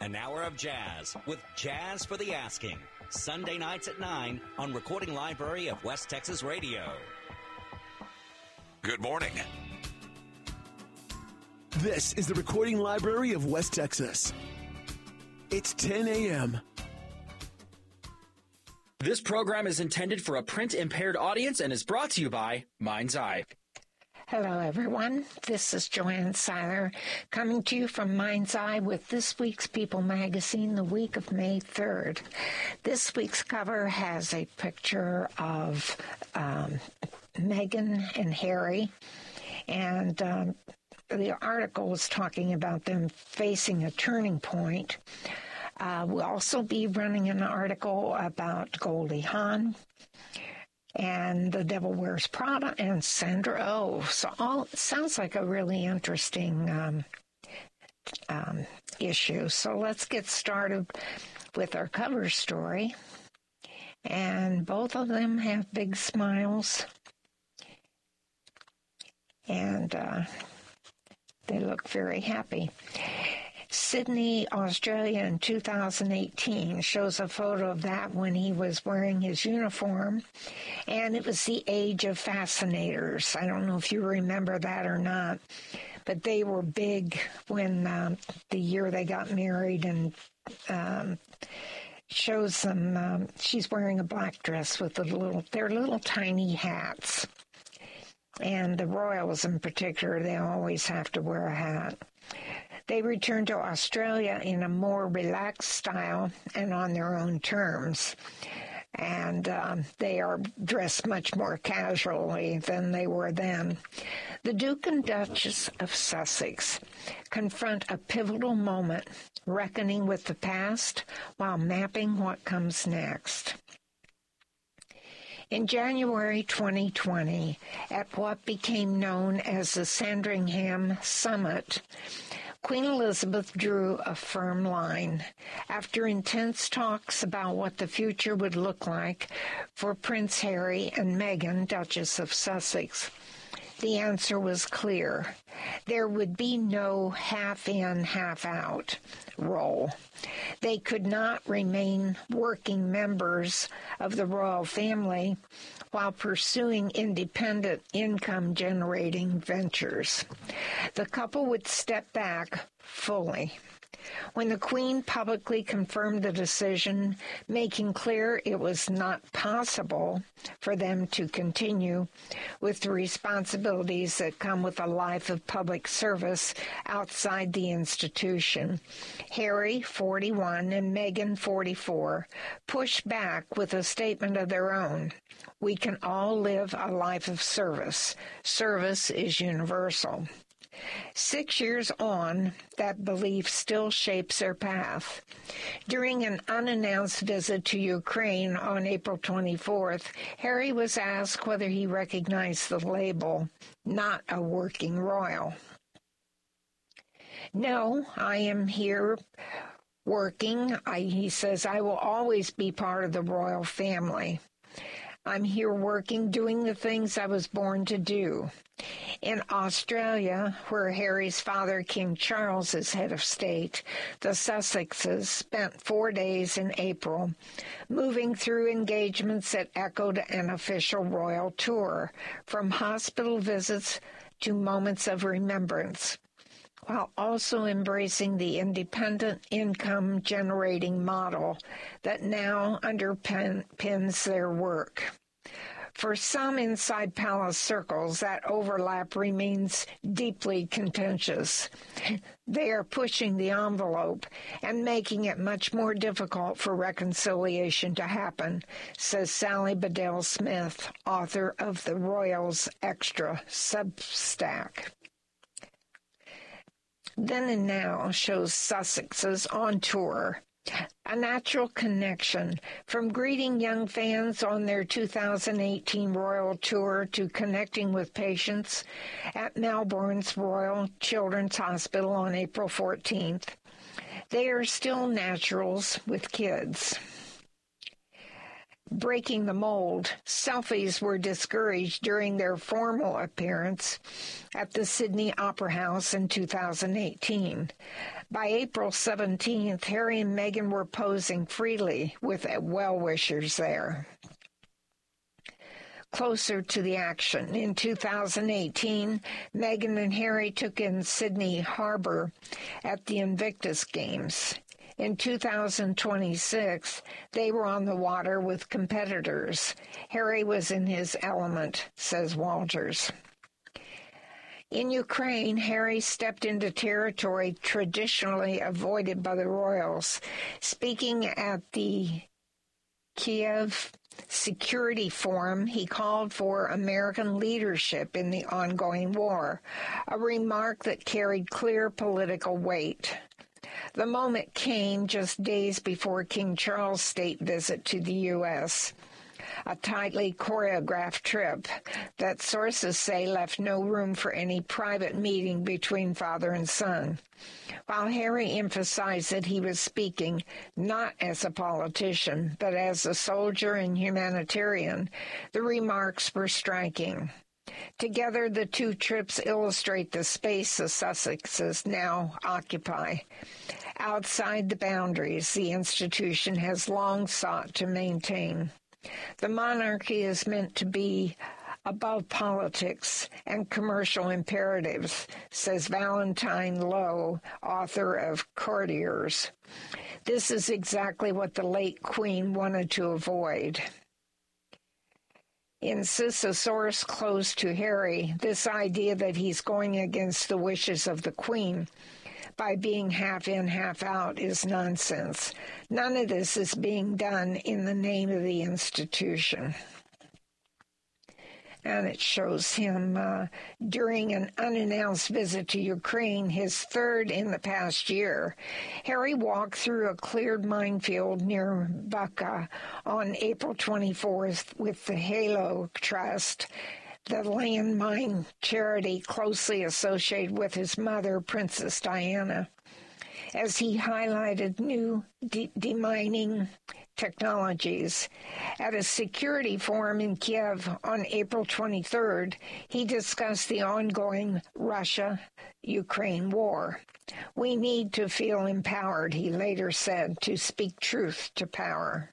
An hour of jazz with Jazz for the Asking. Sunday nights at 9 on Recording Library of West Texas Radio. Good morning. This is the Recording Library of West Texas. It's 10 a.m. This program is intended for a print-impaired audience and is brought to you by Mind's Eye. Hello, everyone. This is Joanne Seiler coming to you from Mind's Eye with this week's People magazine, the week of May 3rd. This week's cover has a picture of Meghan and Harry, and the article is talking about them facing a turning point. We'll also be running an article about Goldie Hawn and The Devil Wears Prada and Sandra Oh. So it sounds like a really interesting issue. So let's get started with our cover story. And both of them have big smiles. And they look very happy. Sydney, Australia in 2018 shows a photo of that when he was wearing his uniform, and it was the age of fascinators. I don't know if you remember that or not, but they were big when the year they got married, and shows them, she's wearing a black dress with their little tiny hats. And the royals in particular, they always have to wear a hat. They returned to Australia in a more relaxed style and on their own terms. And they are dressed much more casually than they were then. The Duke and Duchess of Sussex confront a pivotal moment, reckoning with the past while mapping what comes next. In January 2020, at what became known as the Sandringham Summit, Queen Elizabeth drew a firm line. After intense talks about what the future would look like for Prince Harry and Meghan, Duchess of Sussex, the answer was clear. There would be no half-in, half-out role. They could not remain working members of the royal family while pursuing independent income-generating ventures. The couple would step back fully. When the Queen publicly confirmed the decision, making clear it was not possible for them to continue with the responsibilities that come with a life of public service outside the institution, Harry, 41, and Meghan, 44, pushed back with a statement of their own. We can all live a life of service. Service is universal. 6 years on, that belief still shapes their path. During an unannounced visit to Ukraine on April 24th, Harry was asked whether he recognized the label, not a working royal. No, I am here working. He says, I will always be part of the royal family. I'm here working, doing the things I was born to do. In Australia, where Harry's father, King Charles, is head of state, the Sussexes spent 4 days in April moving through engagements that echoed an official royal tour, from hospital visits to moments of remembrance, while also embracing the independent income-generating model that now underpins their work. For some inside palace circles, that overlap remains deeply contentious. They are pushing the envelope and making it much more difficult for reconciliation to happen, says Sally Bedell Smith, author of the Royals Extra Substack. Then and Now shows Sussexes on tour. A natural connection, from greeting young fans on their 2018 royal tour to connecting with patients at Melbourne's Royal Children's Hospital on April 14th. They are still naturals with kids. breaking the mold, selfies were discouraged during their formal appearance at the Sydney Opera House in 2018. By April 17th, Harry and Meghan were posing freely with well-wishers there. Closer to the action. In 2018, Meghan and Harry took in Sydney Harbour at the Invictus Games. In 2026, they were on the water with competitors. Harry was in his element, says Walters. In Ukraine, Harry stepped into territory traditionally avoided by the royals. Speaking at the Kiev Security Forum, he called for American leadership in the ongoing war, a remark that carried clear political weight. The moment came just days before King Charles' state visit to the U.S., a tightly choreographed trip that sources say left no room for any private meeting between father and son. While Harry emphasized that he was speaking not as a politician, but as a soldier and humanitarian, the remarks were striking. Together, the two trips illustrate the space the Sussexes now occupy. Outside the boundaries the institution has long sought to maintain. The monarchy is meant to be above politics and commercial imperatives, says Valentine Lowe, author of Courtiers. This is exactly what the late Queen wanted to avoid. Insists a source close to Harry, this idea that he's going against the wishes of the Queen by being half in, half out is nonsense. None of this is being done in the name of the institution. And it shows him during an unannounced visit to Ukraine, his third in the past year. Harry walked through a cleared minefield near Bucha on April 24th with the Halo Trust, the landmine charity closely associated with his mother, Princess Diana, as he highlighted new demining technologies. At a security forum in Kiev on April 23rd, he discussed the ongoing Russia-Ukraine war. We need to feel empowered, he later said, to speak truth to power.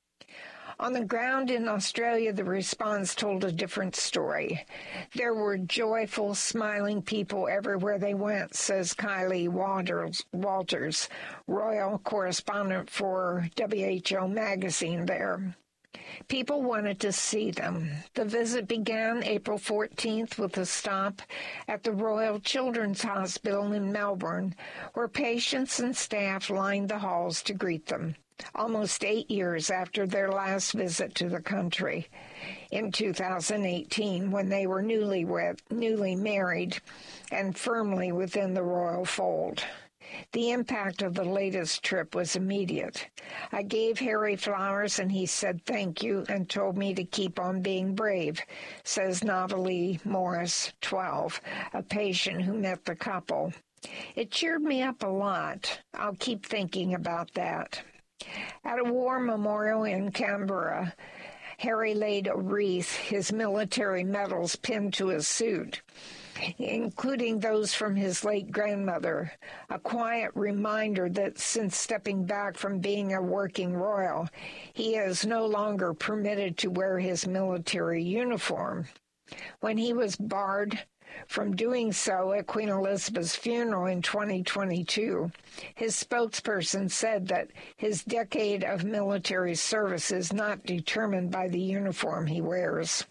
On the ground in Australia, the response told a different story. There were joyful, smiling people everywhere they went, says Kylie Walters, royal correspondent for WHO magazine there. People wanted to see them. The visit began April 14th with a stop at the Royal Children's Hospital in Melbourne, where patients and staff lined the halls to greet them. Almost 8 years after their last visit to the country in 2018, when they were newly married and firmly within the royal fold. The impact of the latest trip was immediate. I gave Harry flowers and he said thank you and told me to keep on being brave, says Novalee Morris, 12, a patient who met the couple. It cheered me up a lot. I'll keep thinking about that. At a war memorial in Canberra, Harry laid a wreath, his military medals pinned to his suit, including those from his late grandmother, a quiet reminder that since stepping back from being a working royal, he is no longer permitted to wear his military uniform. When he was barred from doing so at Queen Elizabeth's funeral in 2022, his spokesperson said that his decade of military service is not determined by the uniform he wears.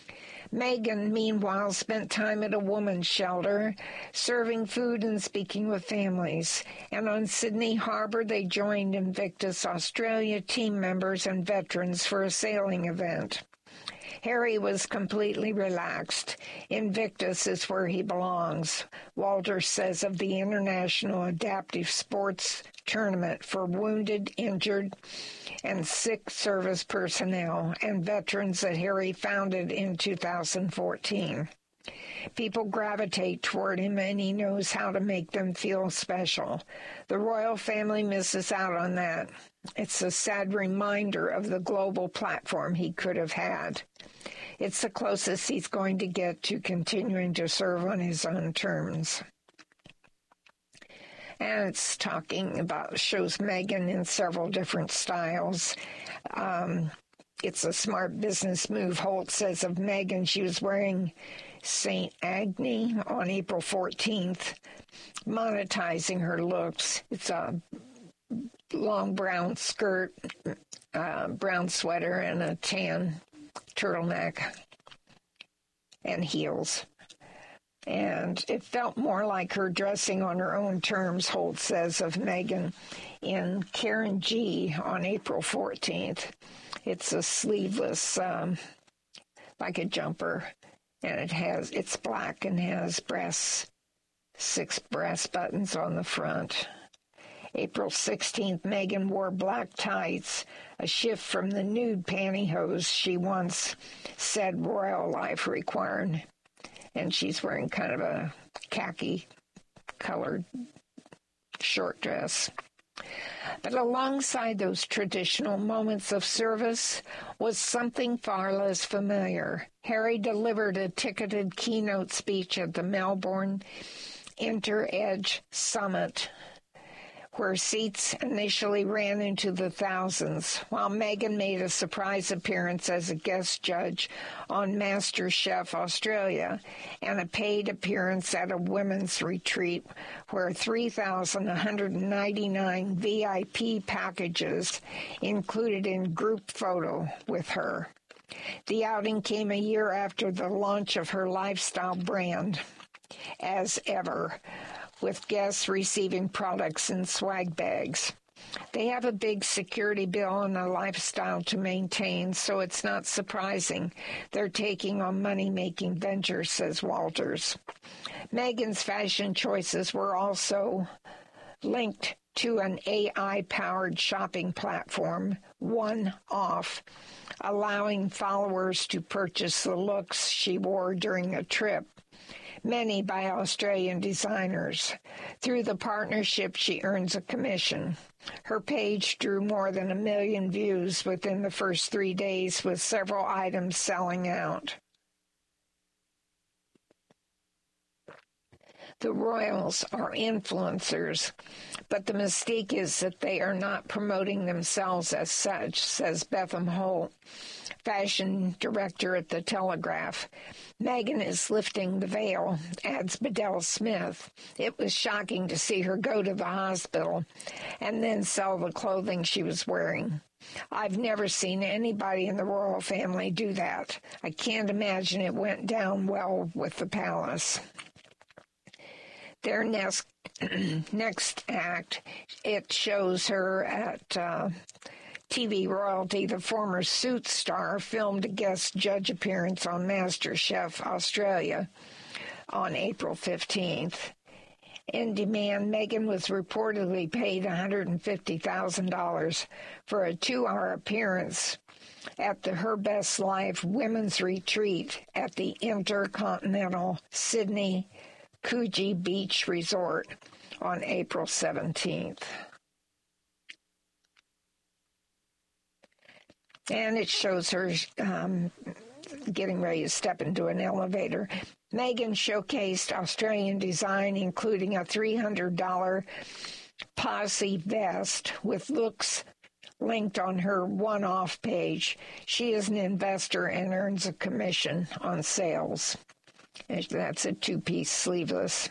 Meghan, meanwhile, spent time at a woman's shelter, serving food and speaking with families. And on Sydney Harbour, they joined Invictus Australia team members and veterans for a sailing event. Harry was completely relaxed. Invictus is where he belongs, Walter says of the International Adaptive Sports Tournament for wounded, injured, and sick service personnel and veterans that Harry founded in 2014. People gravitate toward him, and he knows how to make them feel special. The royal family misses out on that. It's a sad reminder of the global platform he could have had. It's the closest he's going to get to continuing to serve on his own terms. And it's shows Meghan in several different styles. It's a smart business move. Holt says of Meghan, she was wearing St. Agnes on April 14th, monetizing her looks. It's a long brown skirt, brown sweater, and a tan turtleneck and heels. And it felt more like her dressing on her own terms, Holt says of Meghan in Karen G on April 14th. It's a sleeveless, like a jumper, and it's black and has 6 brass buttons on the front. April 16th, Meghan wore black tights, a shift from the nude pantyhose she once said royal life required. And she's wearing kind of a khaki-colored short dress. But alongside those traditional moments of service was something far less familiar. Harry delivered a ticketed keynote speech at the Melbourne InterEdge Summit, where seats initially ran into the thousands, while Meghan made a surprise appearance as a guest judge on MasterChef Australia and a paid appearance at a women's retreat where 3,199 VIP packages included in group photo with her. The outing came a year after the launch of her lifestyle brand, As Ever, with guests receiving products in swag bags. They have a big security bill and a lifestyle to maintain, so it's not surprising they're taking on money-making ventures, says Walters. Meghan's fashion choices were also linked to an AI-powered shopping platform, One Off, allowing followers to purchase the looks she wore during a trip, many by Australian designers. Through the partnership, she earns a commission. Her page drew more than 1 million views within the first 3 days, with several items selling out. The royals are influencers, but the mystique is that they are not promoting themselves as such, says Betham Holt, fashion director at The Telegraph. Meghan is lifting the veil, adds Bedell Smith. It was shocking to see her go to the hospital and then sell the clothing she was wearing. I've never seen anybody in the royal family do that. I can't imagine it went down well with the palace. Their next act, it shows her at TV royalty. The former Suits star filmed a guest judge appearance on MasterChef Australia on April 15th. In demand, Meghan was reportedly paid $150,000 for a 2-hour appearance at the Her Best Life Women's Retreat at the Intercontinental Sydney Coogee Beach Resort on April 17th. And it shows her getting ready to step into an elevator. Meghan showcased Australian design, including a $300 posse vest with looks linked on her one-off page. She is an investor and earns a commission on sales. That's a 2-piece sleeveless.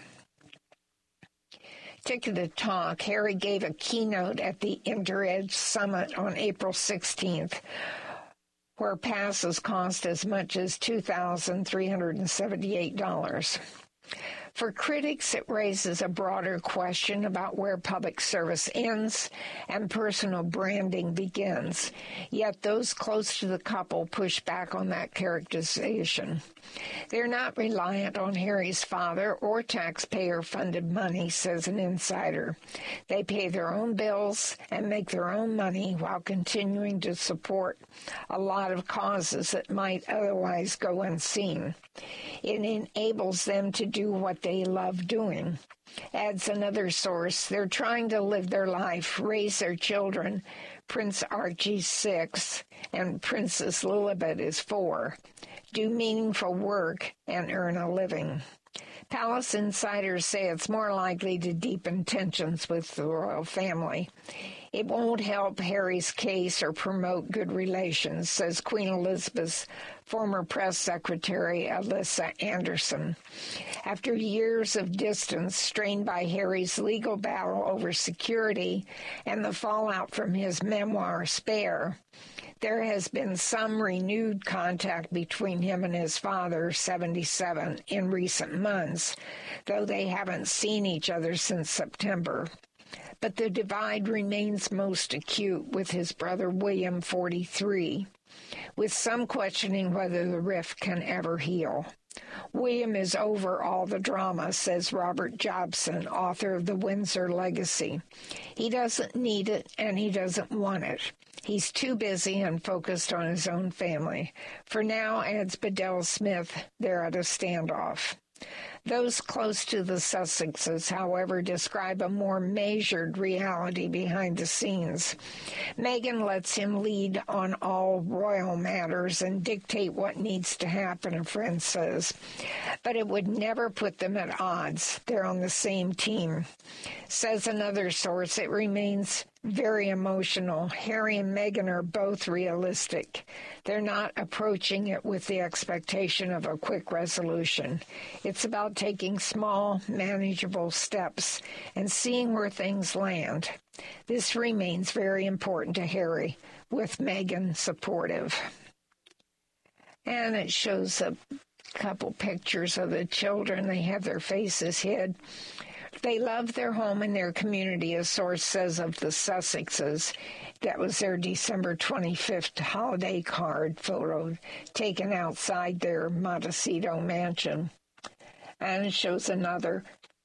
Ticket to Talk. Harry gave a keynote at the InterEdge Summit on April 16th, where passes cost as much as $2,378. For critics, it raises a broader question about where public service ends and personal branding begins. Yet those close to the couple push back on that characterization. They're not reliant on Harry's father or taxpayer-funded money, says an insider. They pay their own bills and make their own money while continuing to support a lot of causes that might otherwise go unseen. It enables them to do what they love doing. Adds another source, they're trying to live their life, raise their children. Prince Archie's 6 and Princess Lilibet is 4. Do meaningful work and earn a living. Palace insiders say it's more likely to deepen tensions with the royal family. It won't help Harry's case or promote good relations, says Queen Elizabeth's former press secretary, Alyssa Anderson. After years of distance strained by Harry's legal battle over security and the fallout from his memoir, Spare, there has been some renewed contact between him and his father, 77, in recent months, though they haven't seen each other since September. But the divide remains most acute with his brother William, 43, with some questioning whether the rift can ever heal. William is over all the drama, says Robert Jobson, author of The Windsor Legacy. He doesn't need it, and he doesn't want it. He's too busy and focused on his own family. For now, adds Bedell Smith, they're at a standoff. Those close to the Sussexes, however, describe a more measured reality behind the scenes. Meghan lets him lead on all royal matters and dictate what needs to happen, a friend says. But it would never put them at odds. They're on the same team. Says another source, it remains very emotional. Harry and Meghan are both realistic. They're not approaching it with the expectation of a quick resolution. It's about taking small, manageable steps and seeing where things land. This remains very important to Harry, with Meghan supportive. And it shows a couple pictures of the children. They have their faces hid. They love their home and their community, a source says of the Sussexes. That was their December 25th holiday card photo taken outside their Montecito mansion. And it shows another,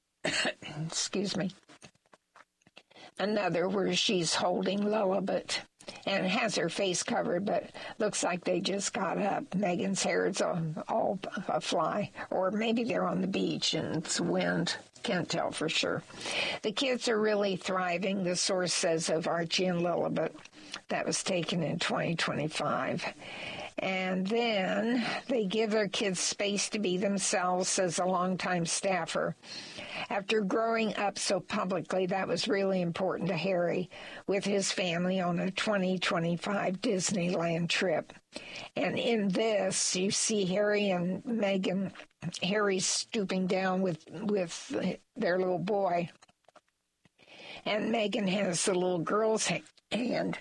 another where she's holding Lilibet and has her face covered, but looks like they just got up. Meghan's hair is all afly, or maybe they're on the beach and it's wind. Can't tell for sure. The kids are really thriving, the source says of Archie and Lilibet. That was taken in 2025. And then they give their kids space to be themselves, says a longtime staffer. After growing up so publicly, that was really important to Harry with his family on a 2025 Disneyland trip. And in this, you see Harry and Meghan. Harry's stooping down with their little boy. And Meghan has the little girl's hand.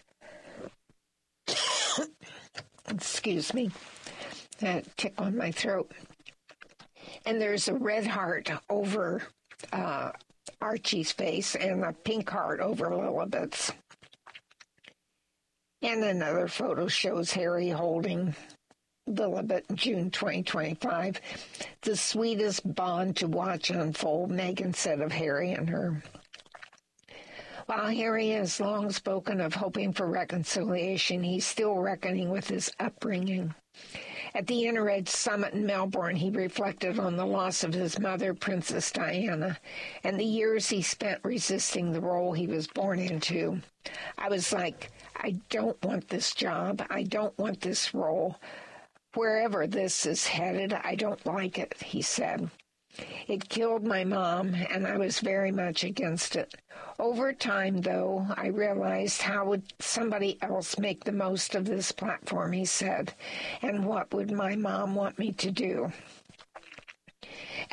Excuse me. That tick on my throat. And there's a red heart over Archie's face and a pink heart over Lilibet's. And another photo shows Harry holding Lilibet in June 2025. The sweetest bond to watch unfold, Meghan said of Harry and her. While Harry has long spoken of hoping for reconciliation, he's still reckoning with his upbringing. At the Interred Summit in Melbourne, he reflected on the loss of his mother, Princess Diana, and the years he spent resisting the role he was born into. I was like, I don't want this job. I don't want this role. Wherever this is headed, I don't like it, he said. It killed my mom, and I was very much against it. Over time, though, I realized how would somebody else make the most of this platform, he said, and what would my mom want me to do?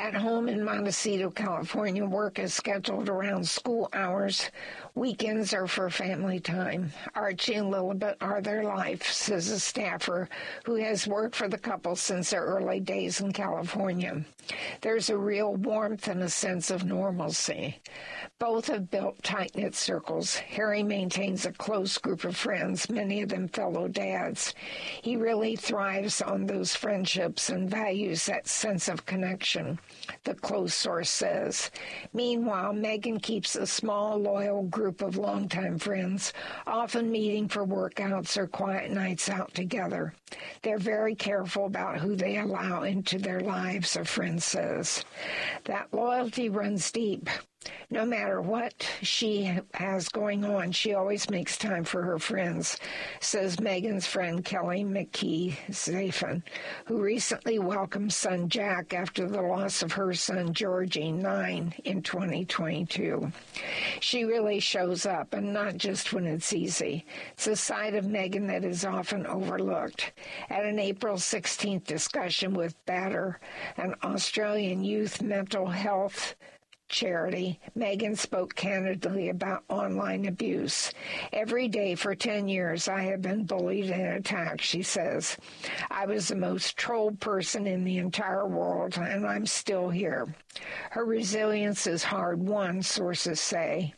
At home in Montecito, California, work is scheduled around school hours. Weekends are for family time. Archie and Lilibet are their life, says a staffer who has worked for the couple since their early days in California. There's a real warmth and a sense of normalcy. Both have built tight-knit circles. Harry maintains a close group of friends, many of them fellow dads. He really thrives on those friendships and values that sense of connection, the close source says. Meanwhile, Meghan keeps a small, loyal group of longtime friends, often meeting for workouts or quiet nights out together. They're very careful about who they allow into their lives, a friend says. That loyalty runs deep. No matter what she has going on, she always makes time for her friends, says Meghan's friend Kelly McKee-Zafin, who recently welcomed son Jack after the loss of her son Georgie, 9, in 2022. She really shows up, and not just when it's easy. It's a side of Meghan that is often overlooked. At an April 16th discussion with Batter, an Australian youth mental health charity, Meghan spoke candidly about online abuse. Every day for 10 years, I have been bullied and attacked, she says. I was the most trolled person in the entire world, and I'm still here. Her resilience is hard-won, sources say.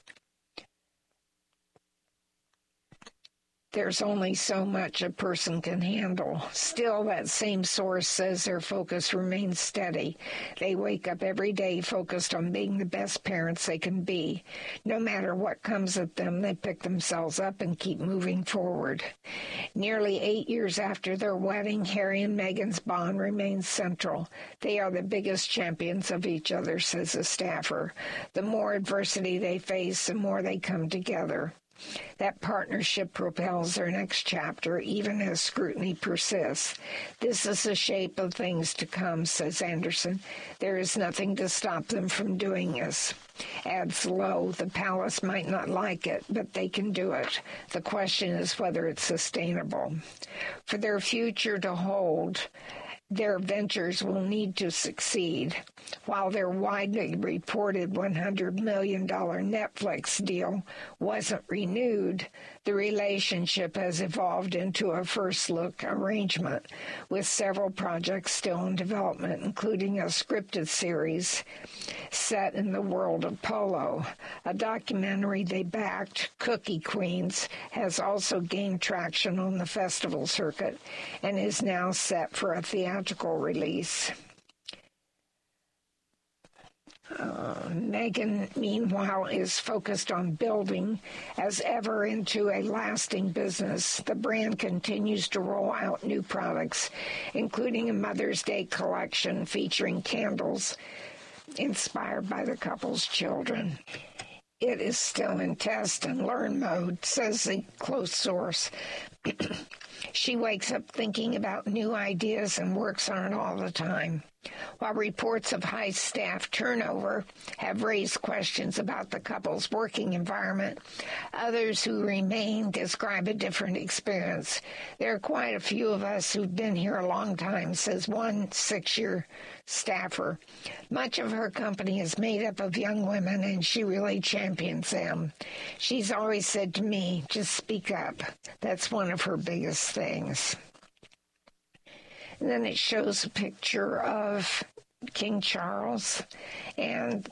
There's only so much a person can handle. Still, that same source says their focus remains steady. They wake up every day focused on being the best parents they can be. No matter what comes at them, they pick themselves up and keep moving forward. Nearly 8 years after their wedding, Harry and Meghan's bond remains central. They are the biggest champions of each other, says a staffer. The more adversity they face, the more they come together. That partnership propels their next chapter, even as scrutiny persists. This is the shape of things to come, says Anderson. There is nothing to stop them from doing this. Adds Lowe, the palace might not like it, but they can do it. The question is whether it's sustainable. For their future to hold, their ventures will need to succeed. While their widely reported $100 million Netflix deal wasn't renewed, the relationship has evolved into a first-look arrangement, with several projects still in development, including a scripted series set in the world of polo. A documentary they backed, Cookie Queens, has also gained traction on the festival circuit and is now set for a theatrical release. Meghan, meanwhile, is focused on building as ever into a lasting business. The brand continues to roll out new products, including a Mother's Day collection featuring candles inspired by the couple's children. It is still in test and learn mode, says the close source. She wakes up thinking about new ideas and works on it all the time. While reports of high staff turnover have raised questions about the couple's working environment, others who remain describe a different experience. There are quite a few of us who've been here a long time, says one 6-year staffer. Much of her company is made up of young women, and she really champions them. She's always said to me, just speak up. That's one of her biggest things. And then it shows a picture of King Charles, and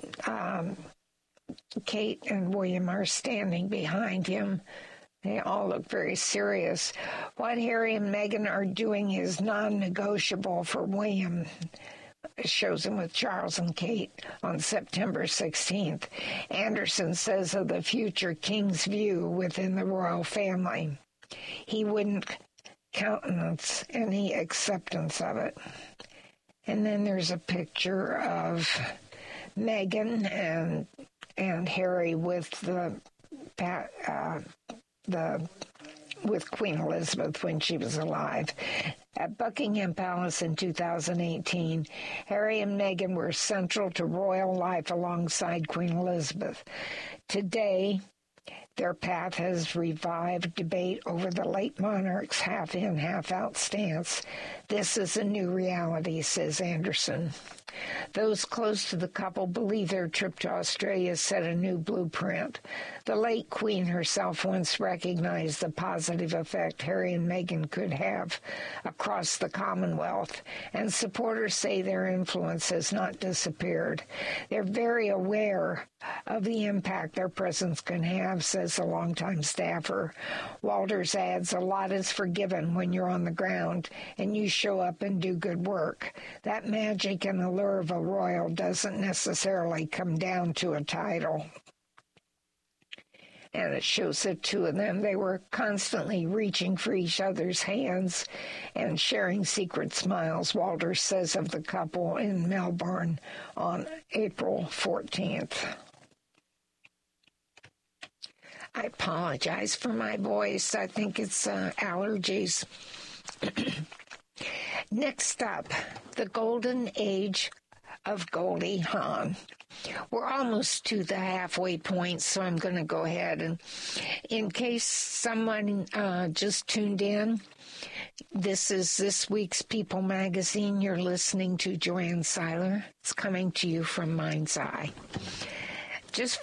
Kate and William are standing behind him. They all look very serious. What Harry and Meghan are doing is non-negotiable for William. It shows him with Charles and Kate on September 16th. Anderson says of the future king's view within the royal family, he wouldn't countenance any acceptance of it. And then there's a picture of Meghan and Harry with with Queen Elizabeth when she was alive. At Buckingham Palace in 2018, Harry and Meghan were central to royal life alongside Queen Elizabeth. Today, their path has revived debate over the late monarch's half-in, half-out stance. This is a new reality, says Anderson. Those close to the couple believe their trip to Australia set a new blueprint. The late Queen herself once recognized the positive effect Harry and Meghan could have across the Commonwealth, and supporters say their influence has not disappeared. They're very aware of the impact their presence can have, says a longtime staffer. Walters adds, a lot is forgiven when you're on the ground and you show up and do good work. That magic and allure of a royal doesn't necessarily come down to a title. And it shows the two of them. They were constantly reaching for each other's hands and sharing secret smiles, Walters says of the couple in Melbourne on April 14th. I apologize for my voice. I think it's allergies. Next up, the golden age of Goldie Hawn. We're almost to the halfway point, so I'm going to go ahead. And in case someone just tuned in, this is this week's People Magazine. You're listening to Joanne Seiler. It's coming to you from Mind's Eye. Just